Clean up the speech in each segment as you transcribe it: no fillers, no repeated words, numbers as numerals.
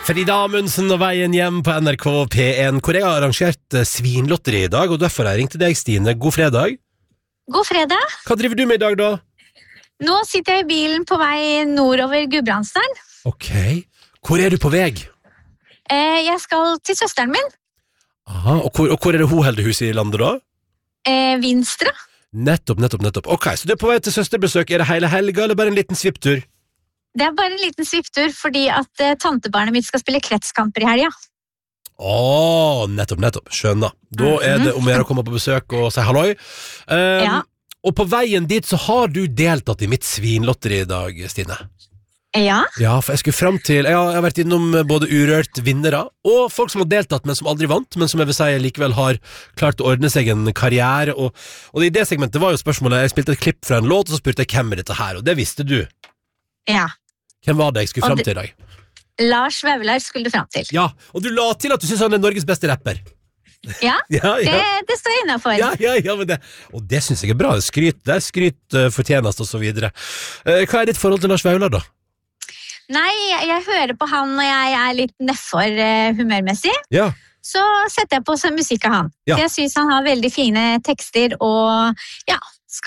Frida Amundsen og Veien hjem på NRK P1, hvor jeg har arrangert svinlotteri i dag, og derfor har jeg ringt til deg, Stine. God fredag. God fredag. Hva driver du med i dag, da? Nå sitter jeg i bilen på vei nordover Gudbrandsdalen. Ok. Hvor er du på vei? Jeg skal til søsteren min. Aha, og hvor er det hun holder hus i landet, da? Vinstra. Nettopp. Ok, så du er på vei til søsterbesøk. Er det hele helga, eller bare en liten svipptur? Det er bare en liten svipptur, fordi at tantebarnet mitt skal spille kretskamper i helga. Nettopp. Skjønner. Da er det om å gjøre å komme på besøk og si halloi. Ja. Og på veien dit så har du deltatt i mitt svinlotteri i dag, Stine. Ja. Ja, for jeg skulle frem til Jeg har vært innom både urørt vinnere og folk som har deltatt, men som aldri vant, men som jeg vil si likevel har klart å ordne seg en karriere. Og i det segmentet var jo spørsmålet, jeg spilte et klipp fra en låt, og så spurte jeg hvem er dette her, og det visste du. Ja. Hvem var det jeg skulle frem til i dag? Lars Vaular skulle du frem til. Ja, og du la til at du synes han er Norges beste rapper. Ja, det står jeg innenfor. Ja, men og det synes jeg er bra. Skryt fortjenest og så videre. Hva er ditt forhold til Lars Vaular, da? Nei, jeg hører på han når jeg er litt nedfor humørmessig. Ja. Så setter jeg på musikk av han. Ja. Jeg synes han har veldig fine tekster og ja,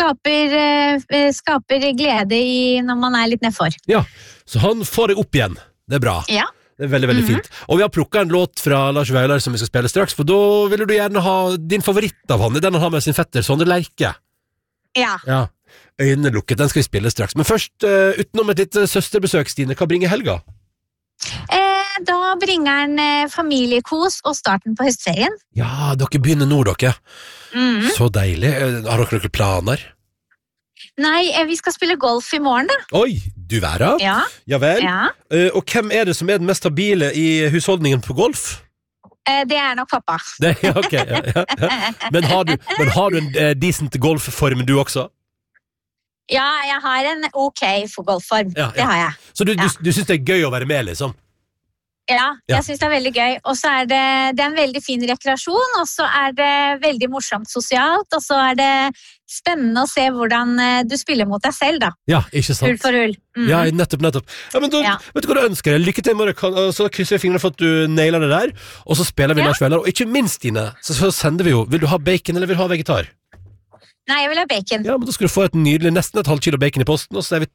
skaper glede når man er litt nedfor. Ja, så han får deg opp igjen. Det er bra. Ja. Det er veldig fint. Og vi har plukket en låt fra Lars Vaular som vi skal spille straks, for da vil du gjerne ha din favoritt av han, den han har med sin fetter, Sondre Lerche. Ja. Øynene lukket, den skal vi spille straks. Men først, utenom et litt søsterbesøk, Stine, hva bringer helga? Da bringer han familiekos og starten på høstferien. Ja, dere begynner nå, dere. Så deilig. Har dere noen planer? Nei, vi skal spille golf i morgen da. Oi, du væra? Ja. Ja vel. Ja. Og hvem er det som er den mest stabile i husholdningen på golf? Det er nok pappa. Ok, ja. Men har du en decent golfform du også? Ja, jeg har en ok golfform. Ja. Det har jeg. Så du synes det er gøy å være med, liksom? Ja, jeg synes det er veldig gøy. Og så er det en veldig fin rekreasjon, og så er det veldig morsomt sosialt, og så er det spennende å se hvordan du spiller mot deg selv, da. Ja, ikke sant? Hull for hull. Ja, nettopp. Ja, men da, vet du hva du ønsker? Lykke til i morgen, så krysser vi fingrene for at du nailer det der, og så spiller vi Lars Vaular, og ikke minst, Stine, så sender vi jo, vil du ha bacon eller vil du ha vegetar? Nei, jeg vil ha bacon. Ja, men da skal du få nesten et halvt kilo bacon i posten, og så er vi